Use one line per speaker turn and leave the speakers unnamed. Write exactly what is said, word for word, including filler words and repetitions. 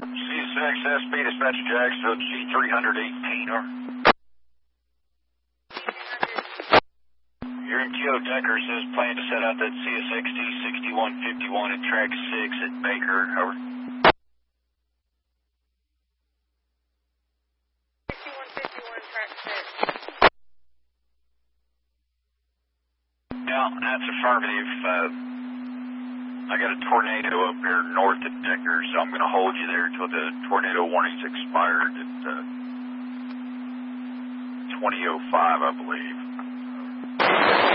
C S X S B dispatch Jacksonville G three eighteen. Your M T O Decker says plan to set out that C S X D sixty-one fifty-one at track six at Baker. Over.
sixty-one fifty-one, track six.
Yeah, that's affirmative. Uh, I got a tornado up here north of Decker, so I'm going to hold you there until the tornado warning's expired at uh, twenty oh five, I believe.